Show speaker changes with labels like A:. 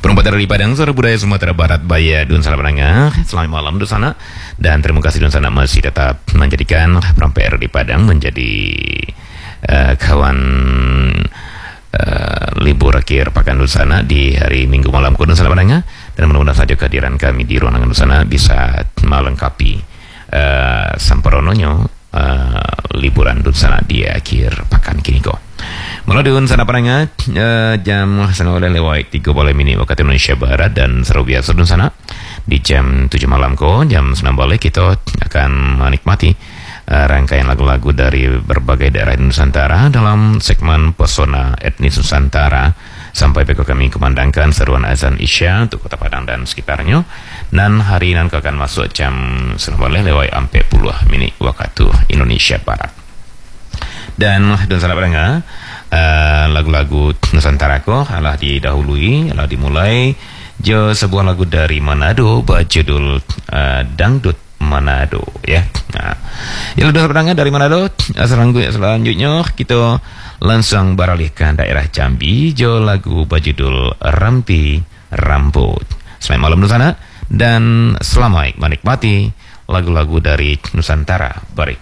A: Perempat dari Padang, Suara Budaya Sumatera Barat, Baya, Dun Salabrananga. Selamat malam di sana. Dan terima kasih Dun sana masih tetap menjadikan Prampir di Padang menjadi kawan libur akhir pekan Dun sana di hari Minggu malam Dun Salabrananga. Dan mudah-mudahan saja kehadiran kami di ruangan Dun sana bisa melengkapi samparononyo liburan Dun sana di akhir pekan kini kok. Melalui sana Paranga jam 9:03 waktu Indonesia Barat, dan seru biasa Dun sana di jam 7 malam kok jam 9 balik kita akan menikmati rangkaian lagu-lagu dari berbagai daerah Nusantara dalam segmen Pesona Etnis Nusantara sampai peko kami kumandangkan seruan azan Isya untuk Kota Padang dan sekitarnya. Dan hari ini akan masuk jam 9:40 waktu Indonesia Barat. Dan sana Paranga lagu-lagu Nusantara ko alah didahului, alah dimulai jo sebuah lagu dari Manado berjudul Dangdut Manado ya. Nah, ya udah Padang dari Manado. Selanjutnya kita langsung beralih ke daerah Jambi jo lagu berjudul Rampi Rambut. Selamat malam Nusana dan selamat menikmati lagu-lagu dari Nusantara berikut.